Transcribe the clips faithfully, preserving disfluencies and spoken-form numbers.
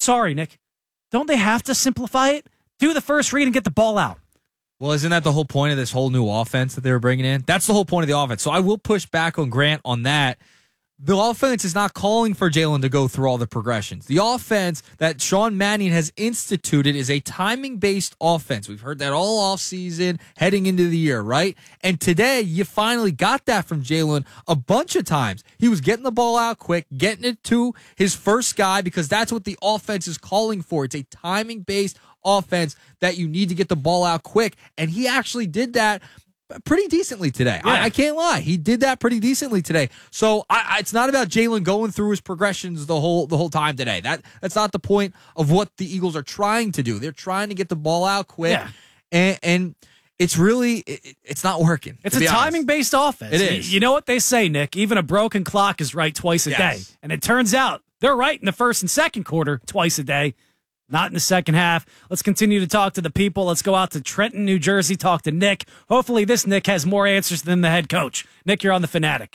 sorry, Nick. Don't they have to simplify it? Do the first read and get the ball out. Well, isn't that the whole point of this whole new offense that they were bringing in? That's the whole point of the offense. So I will push back on Grant on that. The offense is not calling for Jalen to go through all the progressions. The offense that Sean Mannion has instituted is a timing-based offense. We've heard that all offseason, heading into the year, right? And today, you finally got that from Jalen a bunch of times. He was getting the ball out quick, getting it to his first guy, because that's what the offense is calling for. It's a timing-based offense that you need to get the ball out quick, and he actually did that pretty decently today. Yeah. I, I can't lie. He did that pretty decently today. So I, I, it's not about Jalen going through his progressions the whole the whole time today. That That's not the point of what the Eagles are trying to do. They're trying to get the ball out quick, Yeah. and, and it's really it, it's not working. It's a timing-based offense. It is. You know what they say, Nick? Even a broken clock is right twice a Yes. day. And it turns out they're right in the first and second quarter twice a day. Not in the second half. Let's continue to talk to the people. Let's go out to Trenton, New Jersey, talk to Nick. Hopefully this Nick has more answers than the head coach. Nick, you're on the Fanatic.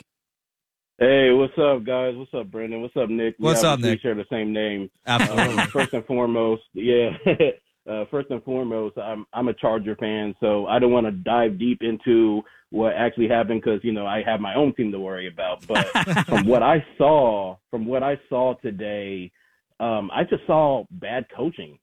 Hey, what's up, guys? What's up, Brandon? What's up, Nick? What's we up, Nick? We share the same name. Absolutely. Um, first and foremost, yeah. uh, first and foremost, I'm I'm a Charger fan, so I don't want to dive deep into what actually happened because you know I have my own team to worry about. But from what I saw, from what I saw today. Um, I just saw bad coaching.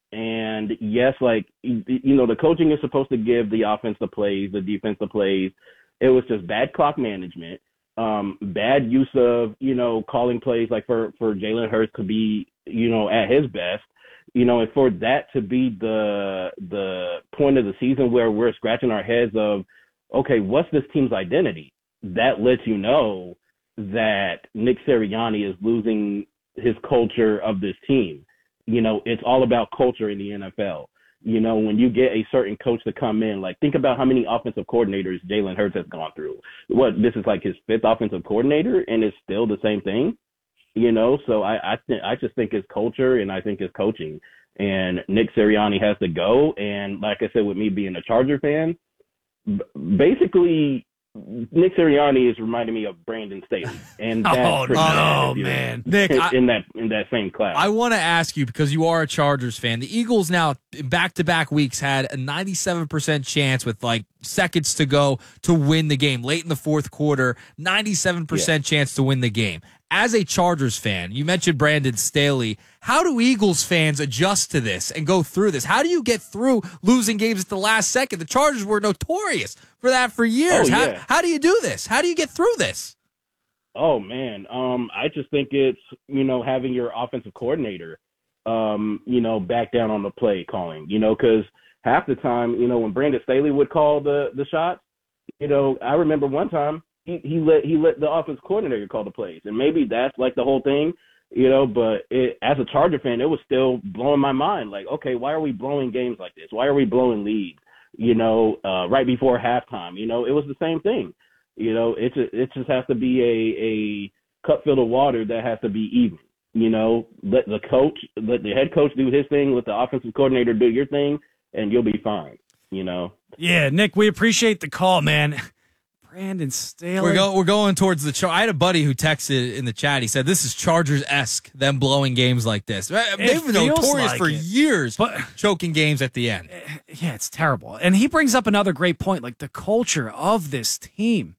And yes, like, you know, the coaching is supposed to give the offense the plays, the defense the plays. It was just bad clock management, um, bad use of, you know, calling plays like for, for Jalen Hurts to be, you know, at his best, you know, and for that to be the, the point of the season where we're scratching our heads of, okay, what's this team's identity? That lets you know that Nick Sirianni is losing his culture of this team. You know, it's all about culture in the N F L. You know, when you get a certain coach to come in, like think about how many offensive coordinators Jalen Hurts has gone through. What, this is like his fifth offensive coordinator and it's still the same thing, you know? So I, I think, I just think it's culture and I think it's coaching, and Nick Sirianni has to go. And like I said, with me being a Charger fan, b- basically, Nick Sirianni is reminding me of Brandon Staley, and that's Oh, pretty no, bad, you know, man. Nick, in, I- in that in that same class. I want to ask you, because you are a Chargers fan, the Eagles now back-to-back weeks had a ninety-seven percent chance with like seconds to go to win the game. Late in the fourth quarter, ninety-seven percent yeah. chance to win the game. As a Chargers fan, you mentioned Brandon Staley. How do Eagles fans adjust to this and go through this? How do you get through losing games at the last second? The Chargers were notorious for that for years. Oh, how, yeah. how do you do this? How do you get through this? Oh, man. Um, I just think it's, you know, having your offensive coordinator, um, you know, back down on the play calling, you know, because half the time, you know, when Brandon Staley would call the, the shots, you know, I remember one time he, he let he let the offensive coordinator call the plays. And maybe that's like the whole thing, you know, but it, as a Charger fan, it was still blowing my mind. Like, okay, why are we blowing games like this? Why are we blowing leads, you know, uh, right before halftime? You know, it was the same thing. You know, it just, it just has to be a, a cup filled of water that has to be even. You know, let the coach, let the head coach do his thing, let the offensive coordinator do your thing, and you'll be fine, you know. Yeah, Nick, we appreciate the call, man. Brandon Staley. We're, go, we're going towards the Char- I had a buddy who texted in the chat. He said, this is Chargers-esque, them blowing games like this. They've been notorious like for it. years, But- choking games at the end. Yeah, it's terrible. And he brings up another great point, like the culture of this team.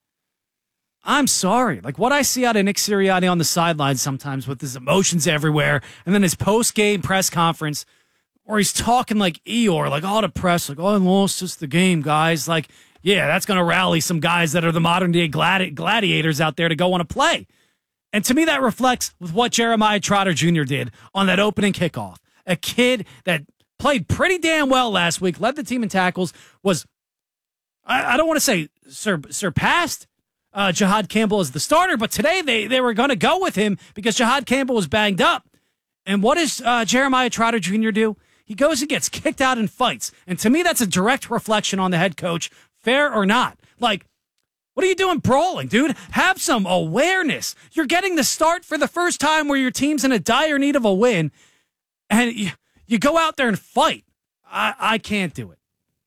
I'm sorry. Like what I see out of Nick Sirianni on the sidelines sometimes with his emotions everywhere, and then his post-game press conference where he's talking like Eeyore, like all the press, like, oh, I lost just the game, guys. Like, yeah, that's going to rally some guys that are the modern-day gladi- gladiators out there to go want to play. And to me, that reflects with what Jeremiah Trotter Junior did on that opening kickoff. A kid that played pretty damn well last week, led the team in tackles, was, I, I don't want to say sur- surpassed uh, Jahad Campbell as the starter, but today they, they were going to go with him because Jahad Campbell was banged up. And what does uh, Jeremiah Trotter Junior do? He goes and gets kicked out in fights. And to me, that's a direct reflection on the head coach, fair or not. Like, what are you doing brawling, dude? Have some awareness. You're getting the start for the first time where your team's in a dire need of a win, and you, you go out there and fight. I, I can't do it.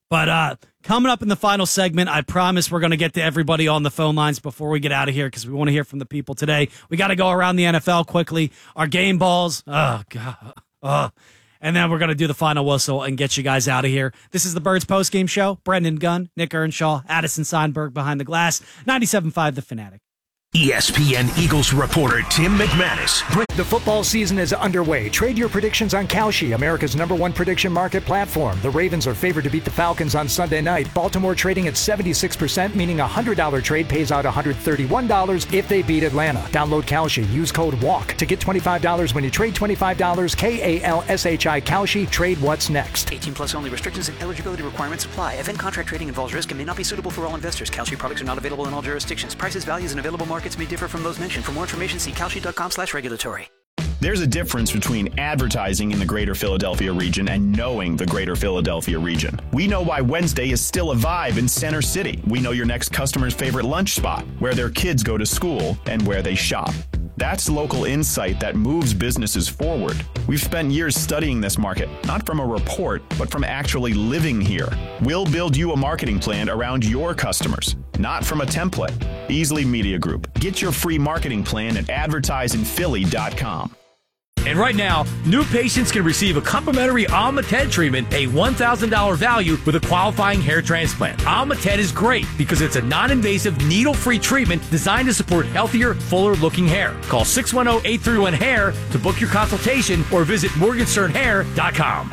But uh, coming up in the final segment, I promise we're going to get to everybody on the phone lines before we get out of here because we want to hear from the people today. We got to go around the N F L quickly. Our game balls. Oh, God. Oh. And then we're going to do the final whistle and get you guys out of here. This is the Birds postgame show. Brendan Gunn, Nick Earnshaw, Addison Seinberg behind the glass. ninety-seven point five The Fanatic. E S P N Eagles reporter Tim McManus. The football season is underway. Trade your predictions on Kalshi, America's number one prediction market platform. The Ravens are favored to beat the Falcons on Sunday night. Baltimore trading at seventy-six percent, meaning a one hundred dollars trade pays out one hundred thirty-one dollars if they beat Atlanta. Download Kalshi. Use code WALK to get twenty-five dollars when you trade twenty-five dollars. K A L S H I Kalshi. Trade what's next. eighteen plus only. Restrictions and eligibility requirements apply. Event contract trading involves risk and may not be suitable for all investors. Kalshi products are not available in all jurisdictions. Prices, values, and available markets may differ from those mentioned. For more information, see kalshi.com slash regulatory. There's a difference between advertising in the greater Philadelphia region and knowing the greater Philadelphia region. We know why Wednesday is still a vibe in Center City. We know your next customer's favorite lunch spot, where their kids go to school and where they shop. That's local insight that moves businesses forward. We've spent years studying this market, not from a report, but from actually living here. We'll build you a marketing plan around your customers, not from a template. Easley Media Group. Get your free marketing plan at advertise in philly dot com. And right now, new patients can receive a complimentary Almated treatment, a one thousand dollars value with a qualifying hair transplant. Almated is great because it's a non-invasive, needle-free treatment designed to support healthier, fuller-looking hair. Call six one zero, eight three one, hair to book your consultation or visit morgenstern hair dot com.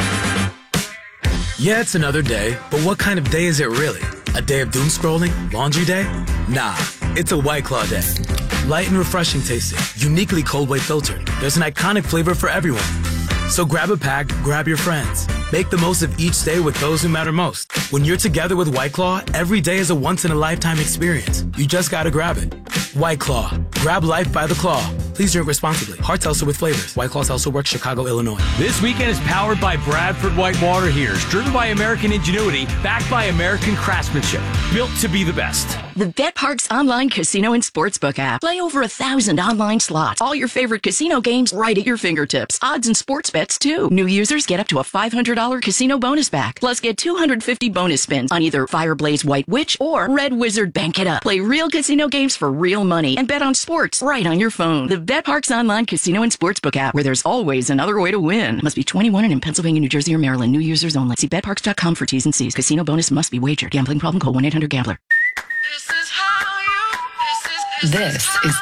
Yeah, it's another day, but what kind of day is it really? A day of doom scrolling? Laundry day? Nah, it's a White Claw day. Light and refreshing tasting, uniquely cold weight filtered. There's an iconic flavor for everyone. So grab a pack, grab your friends. Make the most of each day with those who matter most. When you're together with White Claw, every day is a once-in-a-lifetime experience. You just gotta grab it. White Claw. Grab life by the claw. Please drink responsibly. Hard seltzer with flavors. White Claws also works Chicago, Illinois. This weekend is powered by Bradford Whitewater Heaters, driven by American ingenuity, backed by American craftsmanship, built to be the best. The BetParx online casino and sportsbook app. Play over a thousand online slots. All your favorite casino games right at your fingertips. Odds and sports bets too. New users get up to a five hundred dollars casino bonus back. Plus get two hundred fifty bonus spins on either Fireblaze White Witch or Red Wizard Bank It Up. Play real casino games for real money and bet on sports right on your phone. The BetParx online casino and sportsbook app, where there's always another way to win. Must be twenty-one and in Pennsylvania, New Jersey, or Maryland. New users only. See bet parx dot com for T's and C's. Casino bonus must be wagered. Gambling problem? Call one eight hundred gambler. This is